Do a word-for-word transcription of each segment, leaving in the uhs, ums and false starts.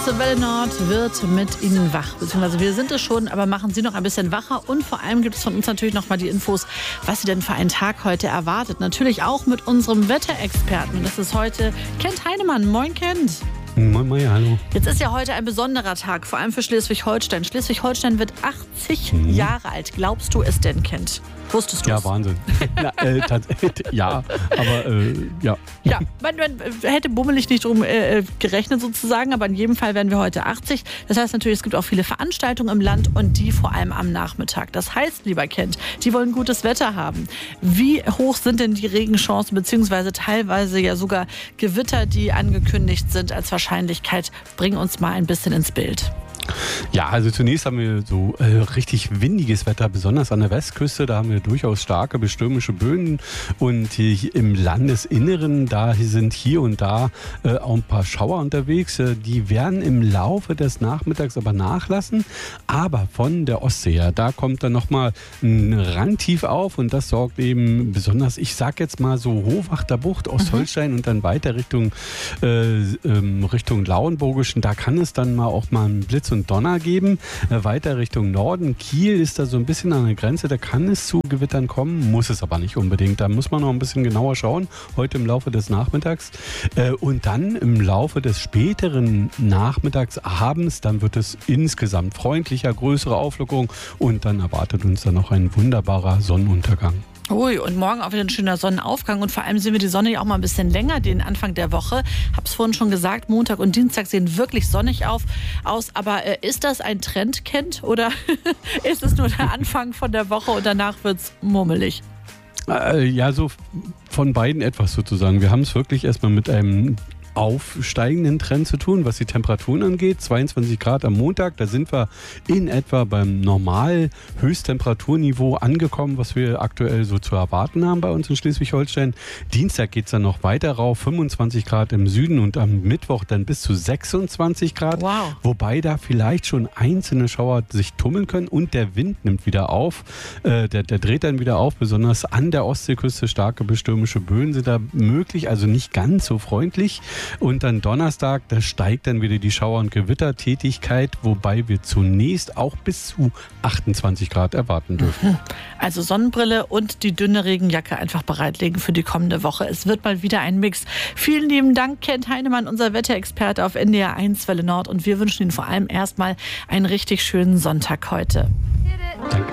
Welle Nord wird mit Ihnen wach. Beziehungsweise wir sind es schon, aber machen Sie noch ein bisschen wacher. Und vor allem gibt es von uns natürlich noch mal die Infos, was Sie denn für einen Tag heute erwartet. Natürlich auch mit unserem Wetterexperten. Das ist heute Kent Heinemann. Moin, Kent. Moin, moin, hallo. Jetzt ist ja heute ein besonderer Tag, vor allem für Schleswig-Holstein. Schleswig-Holstein wird achtzig mhm. Jahre alt. Glaubst du es denn, Kent? Wusstest du es? Ja, Wahnsinn. Na, äh, ja, aber äh, ja. Ja, man, man hätte bummelig nicht drum äh, gerechnet sozusagen, aber in jedem Fall werden wir heute achtzig. Das heißt natürlich, es gibt auch viele Veranstaltungen im Land und die vor allem am Nachmittag. Das heißt, lieber Kent, die wollen gutes Wetter haben. Wie hoch sind denn die Regenchancen, beziehungsweise teilweise ja sogar Gewitter, die angekündigt sind als Wahrscheinlichkeit? Bring uns mal ein bisschen ins Bild. Ja, also zunächst haben wir so äh, richtig windiges Wetter, besonders an der Westküste. Da haben wir durchaus starke stürmische Böen. Und hier im Landesinneren, da sind hier und da äh, auch ein paar Schauer unterwegs. Äh, die werden im Laufe des Nachmittags aber nachlassen. Aber von der Ostsee her, da kommt dann nochmal ein Randtief auf. Und das sorgt eben besonders, ich sag jetzt mal so Hohwachter Bucht, Ostholstein mhm. und dann weiter Richtung, äh, ähm, Richtung Lauenburgischen. Da kann es dann mal auch mal einen Blitz und Donner geben. Äh, weiter Richtung Norden. Kiel ist da so ein bisschen an der Grenze. Da kann es zu Gewittern kommen, muss es aber nicht unbedingt. Da muss man noch ein bisschen genauer schauen. Heute im Laufe des Nachmittags. Äh, und dann im Laufe des späteren Nachmittags, abends, dann wird es insgesamt freundlicher, größere Auflockerung und dann erwartet uns dann noch ein wunderbarer Sonnenuntergang. Ui, und morgen auch wieder ein schöner Sonnenaufgang und vor allem sehen wir die Sonne ja auch mal ein bisschen länger, den Anfang der Woche. Hab's vorhin schon gesagt, Montag und Dienstag sehen wirklich sonnig auf, aus. Aber äh, ist das ein Trend, Kent? Oder ist es nur der Anfang von der Woche und danach wird's mummelig? Äh, ja, so von beiden etwas sozusagen. Wir haben es wirklich erstmal mit einem aufsteigenden Trend zu tun, was die Temperaturen angeht. zweiundzwanzig Grad am Montag, da sind wir in etwa beim normal Höchsttemperaturniveau angekommen, was wir aktuell so zu erwarten haben bei uns in Schleswig-Holstein. Dienstag geht es dann noch weiter rauf, fünfundzwanzig Grad im Süden und am Mittwoch dann bis zu sechsundzwanzig Grad. Wow. Wobei da vielleicht schon einzelne Schauer sich tummeln können und der Wind nimmt wieder auf. Äh, der, der dreht dann wieder auf, besonders an der Ostseeküste starke bestürmische Böen sind da möglich, also nicht ganz so freundlich. Und dann Donnerstag, da steigt dann wieder die Schauer- und Gewittertätigkeit, wobei wir zunächst auch bis zu achtundzwanzig Grad erwarten dürfen. Also Sonnenbrille und die dünne Regenjacke einfach bereitlegen für die kommende Woche. Es wird mal wieder ein Mix. Vielen lieben Dank, Kent Heinemann, unser Wetterexperte auf N D R eins Welle Nord. Und wir wünschen Ihnen vor allem erstmal einen richtig schönen Sonntag heute. Danke.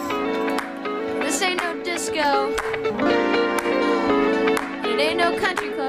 This ain't no disco. It ain't no country club.